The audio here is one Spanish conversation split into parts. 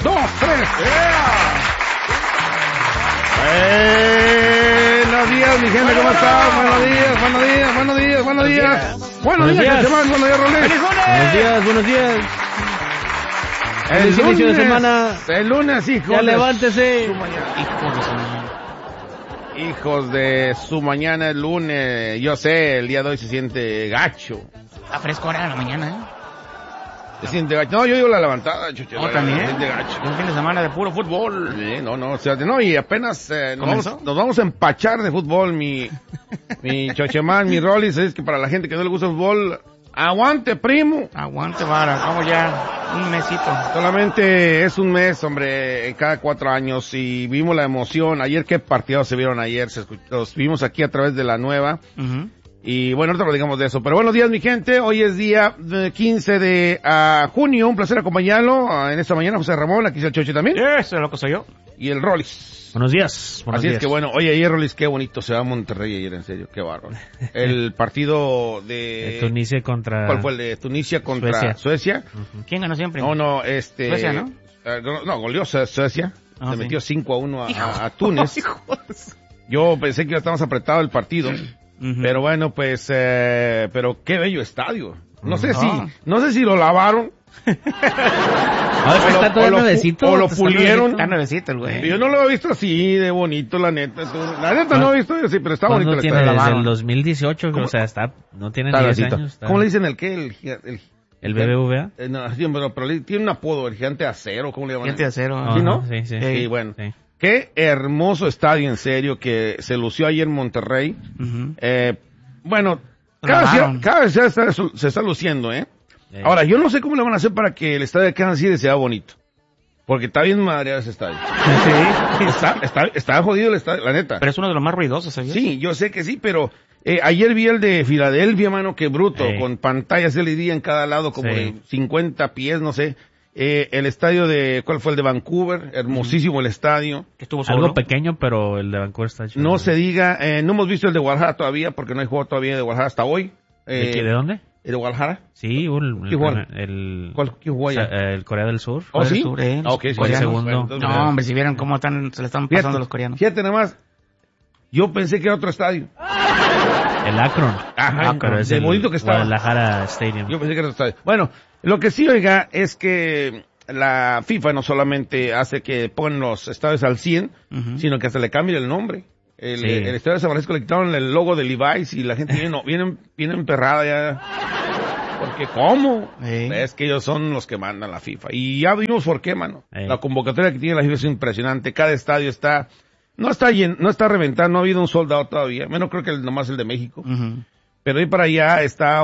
2, 3. Buenos días, mi gente, ¿cómo están? Buenos días. Buenos días, Chachemán. Buenos días, Rolín. Buenos días. El inicio de semana. El lunes, hijos. Ya levántese. Hijos de su mañana, el lunes. Yo sé, el día de hoy se siente gacho. Está fresco ahora en la mañana, Se siente gacho. No, yo digo la levantada, chucho. ¿También? Se siente gacho. Un fin de semana de puro fútbol. Sí, no, y apenas nos vamos a empachar de fútbol, mi Chachemán, mi Rolis. Es que para la gente que no le gusta el fútbol, aguante, primo. Aguante, vara, vamos ya. Un mesito. Solamente es un mes, hombre, cada 4 años, y vimos la emoción. Ayer, ¿qué partidos se vieron ayer? Los vimos aquí a través de la nueva. Uh-huh. Y bueno, ahorita lo digamos de eso. Pero buenos días, mi gente. Hoy es día 15 de junio. Un placer acompañarlo en esta mañana. José Ramón, aquí está el Choche también. Eso es lo que soy yo. Y el Rolis. Buenos días. Así es que bueno, oye, ayer, Rolis, qué bonito se va a Monterrey ayer, en serio, qué bárbaro. El partido de Tunisia contra... ¿Cuál fue el de Tunisia contra Suecia? Uh-huh. ¿Quién ganó siempre? No, Suecia, ¿no? No, goleó Suecia. Le sí. metió 5-1 a Túnez. Yo pensé que iba a estar más apretado el partido. Uh-huh. Pero bueno, pues, pero qué bello estadio. No sé si lo lavaron. Está todo nuevecito. O lo pulieron. Está nuevecito el güey. Yo no lo he visto así de bonito, la neta. La neta no lo he visto así, pero está bonito el tiene estadio. desde el 2018, o sea, no tiene ni 10 años. ¿Cómo le dicen el qué? ¿El BBVA? No, sí, pero tiene un apodo, el gigante de acero, ¿cómo le llaman? Gigante de acero. ¿Sí, no? Sí. Sí, bueno. Sí. Qué hermoso estadio, en serio, que se lució ayer en Monterrey. Uh-huh. Bueno, cada vez se está luciendo, Ahora, yo no sé cómo le van a hacer para que el estadio de Kansas City sea bonito. Porque está bien madreado ese estadio. Sí. Está jodido el estadio, la neta. Pero es uno de los más ruidosos, ¿sabías? Sí, yo sé que sí, pero ayer vi el de Filadelfia, mano, qué bruto, con pantallas LED en cada lado, como de 50 pies, no sé. El estadio ¿cuál fue el de Vancouver? Hermosísimo el estadio. Estuvo solo. Algo pequeño, pero el de Vancouver está chido. No se diga, no hemos visto el de Guadalajara todavía, porque no hay juego todavía de Guadalajara hasta hoy. ¿De dónde? ¿El de Guadalajara? Sí, ¿Cuál jugó allá? El Corea del Sur. ¿Oh, sí? Sur, Okay, fue el segundo. Bueno, No, hombre, si vieron cómo se le están pasando los coreanos. Fíjate nada más, yo pensé que era otro estadio. El Akron. Ajá, pero es de el bonito que estaba. Guadalajara Stadium. Yo pensé que era otro estadio. Bueno, lo que sí, oiga, es que la FIFA no solamente hace que pongan los estadios al 100, sino que hasta le cambie el nombre. El estadio de San Francisco le quitaron el logo de Levi's y la gente viene emperrada ya. Porque ¿cómo? Es que ellos son los que mandan la FIFA. Y ya vimos por qué, mano. La convocatoria que tiene la FIFA es impresionante. Cada estadio no está reventado, no ha habido un soldado todavía. Menos creo que nomás el de México. Uh-huh. Pero ahí para allá está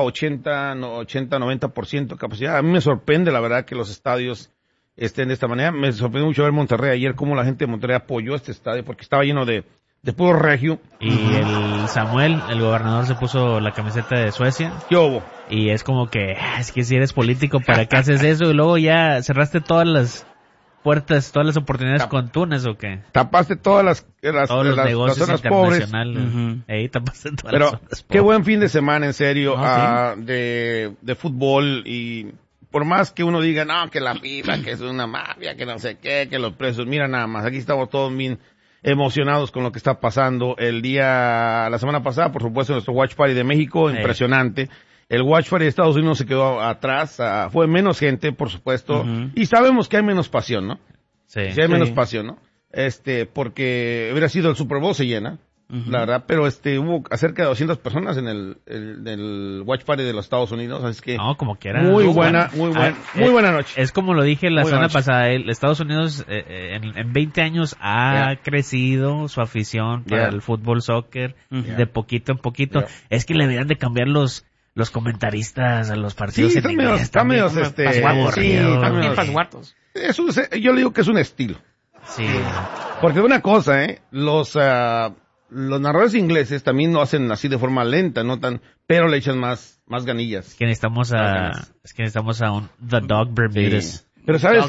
90% capacidad. A mí me sorprende, la verdad, que los estadios estén de esta manera. Me sorprendió mucho ver Monterrey ayer, cómo la gente de Monterrey apoyó este estadio, porque estaba lleno de puro regio. Y el Samuel, el gobernador, se puso la camiseta de Suecia. ¿Qué hubo? Y es como que, es que si eres político, ¿para qué haces eso? Y luego ya cerraste todas las puertas, todas las oportunidades con Túnez, ¿o qué? Tapaste todos los negocios zonas pobres. Tapaste todas Pero las zonas pobres. qué buen fin de semana, en serio, ¿Sí? de fútbol. Y por más que uno diga, no, que la FIFA, que es una mafia, que no sé qué, que los presos, mira nada más, aquí estamos todos bien emocionados con lo que está pasando. La semana pasada, por supuesto, nuestro Watch Party de México, impresionante. El Watch Party de Estados Unidos se quedó atrás, fue menos gente, por supuesto, y sabemos que hay menos pasión, ¿no? Sí. Hay menos pasión, ¿no? Porque hubiera sido el Super Bowl se llena, la verdad, pero hubo cerca de 200 personas en el Watch Party de los Estados Unidos, así que no, como quiera. Muy buena noche. Es como lo dije la Muy semana buena pasada, Estados Unidos en 20 años ha crecido su afición para el fútbol, soccer, de poquito en poquito. Es que le deberían de cambiar los comentaristas a los partidos en inglés. Están medios, pasguatos. Yo le digo que es un estilo. Sí. Porque una cosa, los narradores ingleses también lo hacen así de forma lenta, pero le echan más ganillas. Es que necesitamos a un The Dog Bermudez. Sí. Pero ¿sabes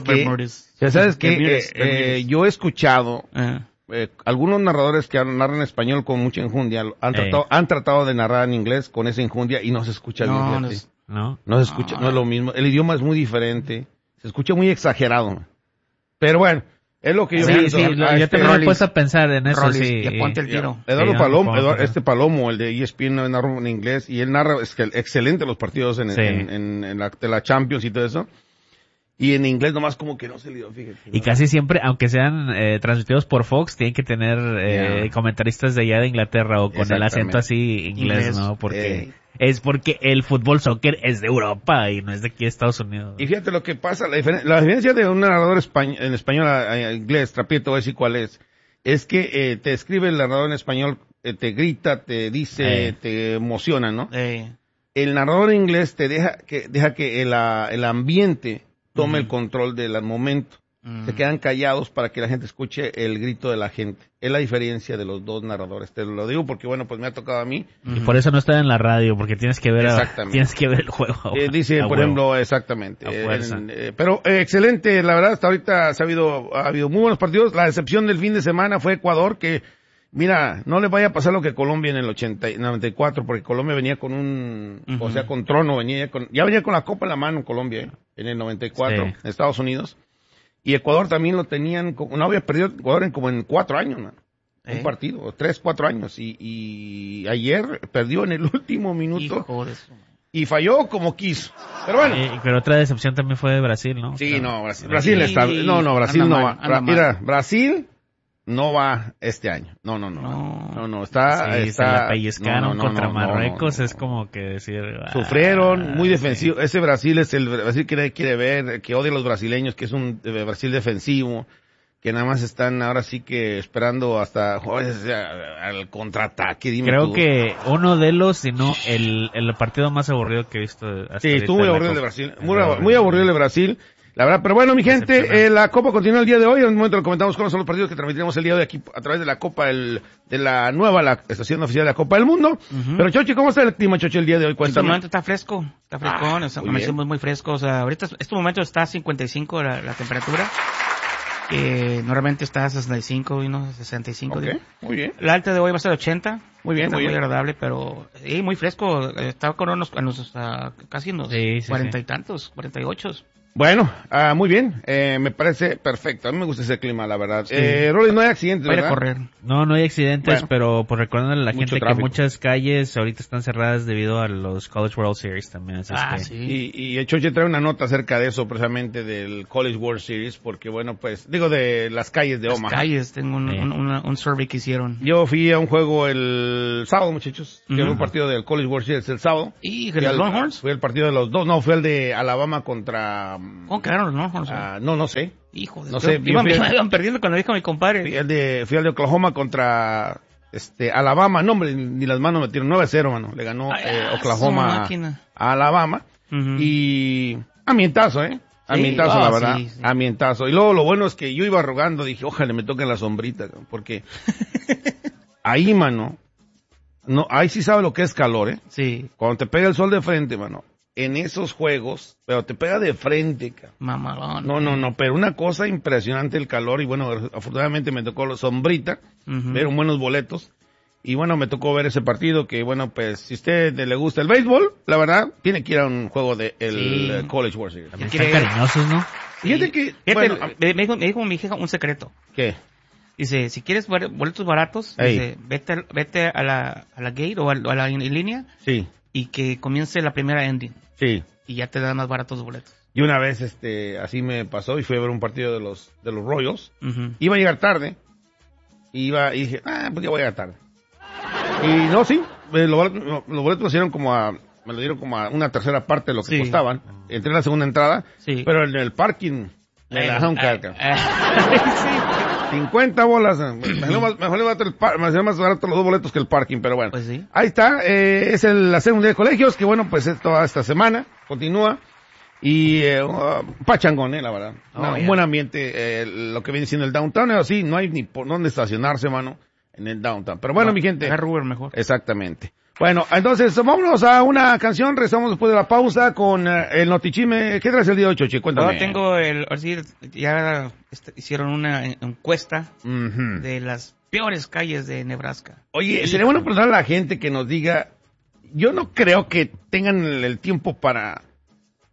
qué? Yo he escuchado algunos narradores que narran español con mucha enjundia, han tratado de narrar en inglés con esa enjundia y no se escucha bien. No se escucha, no es lo mismo. El idioma es muy diferente. Se escucha muy exagerado. Pero bueno, es lo que yo pienso. Yo también me he puesto a pensar en eso, sí. Le ponte el tiro. Eduardo Palomo, Palomo, el de ESPN, narra en inglés, y él narra excelente los partidos en la Champions y todo eso. Y en inglés nomás como que no se le dio, fíjate. Y casi siempre, aunque sean transmitidos por Fox, tienen que tener comentaristas de allá de Inglaterra o con el acento así inglés, ¿no? Porque es porque el fútbol soccer es de Europa y no es de aquí de Estados Unidos. Y fíjate lo que pasa, la diferencia de un narrador en español a inglés, Trapito, voy a decir cuál es que te escribe el narrador en español, te grita, te dice, te emociona, ¿no? El narrador en inglés te deja que el ambiente tome el control del momento. Se quedan callados para que la gente escuche el grito de la gente. Es la diferencia de los dos narradores. Te lo digo porque, bueno, pues me ha tocado a mí. Y por eso no está en la radio, porque tienes que ver el juego. Dice, por ejemplo, exactamente. Pero excelente, la verdad, hasta ahorita ha habido muy buenos partidos. La decepción del fin de semana fue Ecuador, que, mira, no le vaya a pasar lo que Colombia en el 94, porque Colombia venía con con trono, ya venía con la copa en la mano Colombia, en el 94, en Estados Unidos. Y Ecuador también lo tenían, no había perdido Ecuador en 4 años, ¿no? Un partido, 3, 4 años. Y ayer perdió en el último minuto. Y falló como quiso. Pero bueno. Pero otra decepción también fue de Brasil, ¿no? Sí, no, Brasil está, Brasil no va. Mira, Brasil no va este año. No. Se la pellizcaron contra Marruecos, es como que decir... Sufrieron, muy defensivo. Ese Brasil es el Brasil que quiere ver, que odia a los brasileños, que es un Brasil defensivo, que nada más están ahora sí que esperando hasta al contraataque. Creo que uno de los, si no, el partido más aburrido que he visto. Sí, estuvo muy aburrido el de Brasil. Muy aburrido el de Brasil. La verdad, pero bueno, mi gente, la Copa continúa el día de hoy. En un momento lo comentamos cuáles son los partidos que transmitiremos el día de hoy aquí a través de la Copa, de la estación oficial de la Copa del Mundo. Pero Chochi, ¿cómo está el clima, Chochi, el día de hoy? Cuéntame. Este momento está fresco, amanecemos muy fresco. O sea, ahorita, este momento está a 55 la temperatura. Normalmente está a 65 y no 65. Okay, muy bien. La alta de hoy va a ser 80. Muy bien, muy agradable, pero muy fresco. Estaba con unos casi unos 40 y tantos, 48. Bueno, muy bien, me parece perfecto. A mí me gusta ese clima, la verdad. Sí. Rolly, no hay accidentes, ¿verdad? Correr. No hay accidentes, pero por recordándole a la gente tráfico. que muchas calles ahorita están cerradas debido a los College World Series también. Sí. Y el Choche trae una nota acerca de eso, precisamente del College World Series, porque bueno, pues, digo, de las calles de Omaha. Las calles, tengo un survey que hicieron. Yo fui a un juego el sábado, muchachos. Fui a un partido del College World Series el sábado. ¿Y de los Longhorns? Fui al partido de los dos, no, fue el de Alabama contra... ¿Cómo quedaron los Longhorns? No sé. Hijo de... No sé. Iban perdiendo cuando dijo mi compadre. Fui al de Oklahoma contra Alabama. No, hombre, ni las manos metieron. 9-0, mano. Le ganó Oklahoma a Alabama. Y ambientazo, ambientazo, la verdad. Sí. Ambientazo. Y luego lo bueno es que yo iba rogando, dije, ojalá me toquen la sombrita, porque ahí, mano, ahí sí sabe lo que es calor, Sí. Cuando te pega el sol de frente, mano. En esos juegos, pero te pega de frente, cabrón. Mamalón. No, pero una cosa impresionante el calor, y bueno, afortunadamente me tocó la sombrita, vieron buenos boletos, y bueno, me tocó ver ese partido, que bueno, pues, si a usted le gusta el béisbol, la verdad, tiene que ir a un juego de College World Series. También están cariñosos, ¿no? Fíjate que, bueno, me dijo mi hija un secreto. ¿Qué? Dice, si quieres boletos baratos, dice, vete a la gate o a la en línea. Sí. Y que comience la primera ending. Sí. Y ya te dan más baratos boletos. Y una vez, así me pasó y fui a ver un partido de los Royals. Iba a llegar tarde. Y dije, pues ya voy a llegar tarde. Y no, sí, los boletos me lo dieron como a una tercera parte de lo que costaban. Entré en la segunda entrada. Sí. Pero en el parking me la dejaron caer. 50 bolas. Mejor le va a dar más barato los 2 boletos que el parking, pero bueno. Pues sí. Ahí está, es la segunda de colegios, que bueno, pues es toda esta semana, continúa. Y pachangón, la verdad. Un buen ambiente, lo que viene siendo el downtown, así, no hay ni por dónde estacionarse, mano, en el downtown. Pero bueno, mi gente. Agarra Uber mejor. Exactamente. Bueno, entonces, vámonos a una canción, regresamos después de la pausa con el notichisme. ¿Qué traes el día de hoy, Chochi? Cuéntame. Ahora tengo ya hicieron una encuesta de las peores calles de Nebraska. Oye, sería bueno preguntar a la gente que nos diga, yo no creo que tengan el tiempo para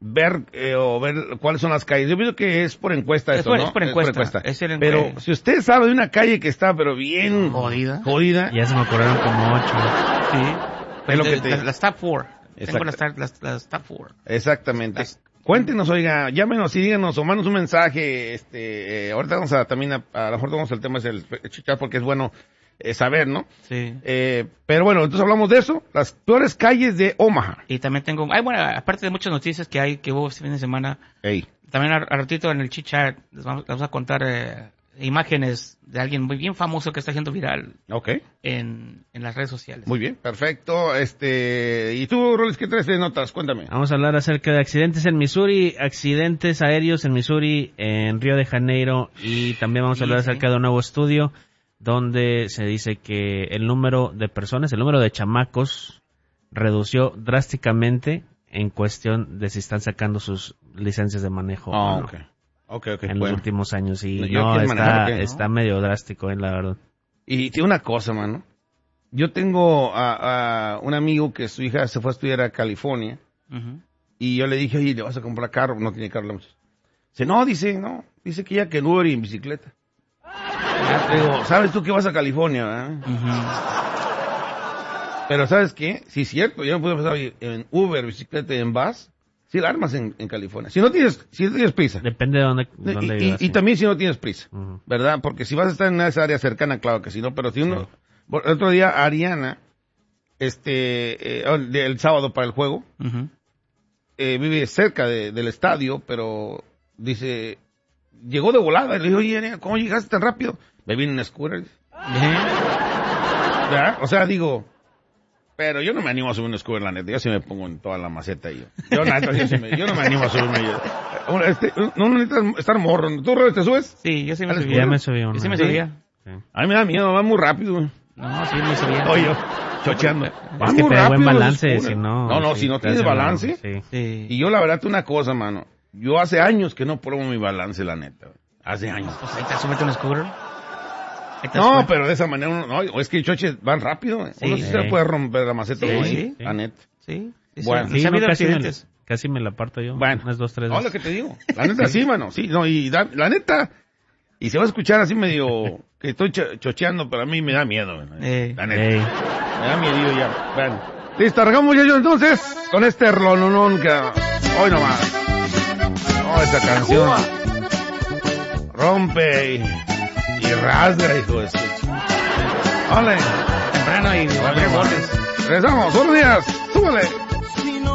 ver cuáles son las calles. Yo pienso que es por encuesta esto, ¿no? Es por encuesta. Pero si usted sabe de una calle que está pero bien jodida. Ya se me ocurrieron como 8. Sí. Es lo que las top 4. Tengo las top 4. Exactamente. Cuéntenos, oiga, llámenos y díganos o mándenos un mensaje. Ahorita vamos a también a lo mejor tomamos el tema del chat porque es bueno saber, ¿no? Sí. Pero bueno, entonces hablamos de eso, las peores calles de Omaha. Y también tengo, bueno, aparte de muchas noticias que hubo este fin de semana, también al ratito en el chit-chat les vamos a contar imágenes de alguien muy bien famoso que está haciendo viral en las redes sociales. Muy bien, perfecto. ¿Y tú, Rolis, qué traes de notas? Cuéntame. Vamos a hablar acerca de accidentes en Missouri, accidentes aéreos en Missouri, en Río de Janeiro, y también vamos a hablar acerca de un nuevo estudio donde se dice que el número de chamacos redució drásticamente en cuestión de si están sacando sus licencias de manejo en los últimos años. Y está medio drástico, la verdad. Y tiene una cosa, mano. Yo tengo a un amigo que su hija se fue a estudiar a California, y yo le dije, oye, ¿le vas a comprar carro? No tiene carro. Dice, dice que ya que en Uber y en bicicleta. Digo, ¿sabes tú que vas a California? Pero ¿sabes qué? Sí, es cierto, yo no puedo pensar en Uber, bicicleta y en bus. Si la armas en California. Si no tienes prisa. Depende de dónde vivas. Y también si no tienes prisa, ¿verdad? Porque si vas a estar en esa área cercana, claro que sí, ¿no? Pero si uno... El otro día, Ariana, el sábado para el juego, vive cerca del estadio, pero dice... Llegó de volada. Le dijo, oye, Ariana, ¿cómo llegaste tan rápido? Me vine en un scooter. ¿Verdad? O sea, digo... Pero yo no me animo a subir un scooter, la neta. Yo sí me pongo en toda la maceta y yo no me animo a subirme. No necesitas estar morro. ¿Tú, Robert, te subes? Sí, yo sí me subía. Ya me subí. Yo sí me subía. Sí. A mí me da miedo, va muy rápido. No, sí me subía. Oye, chocheando. Va es que muy te da rápido. Buen balance, si no... si no tienes balance. Sí. Y yo, la verdad, una cosa, mano. Yo hace años que no pruebo mi balance, la neta. Hace años. Pues ahí te súbete un scooter. No, pero de esa manera es que choches van rápido. Uno sí se puede romper la maceta, la neta. Sí. Bueno, casi me la parto yo. Bueno, unas 2, 3 veces. Lo que te digo. La neta sí, mano. Sí, la neta. Y se va a escuchar así medio que estoy chocheando, pero a mí me da miedo. La neta. Me da miedo ya. Bueno. Listo, arrancamos ya yo entonces con este rolonón que hoy nomás. Esa canción rompe y rasga, hijo de su. Vale. Temprano y Regresamos, buenos días. Súbale.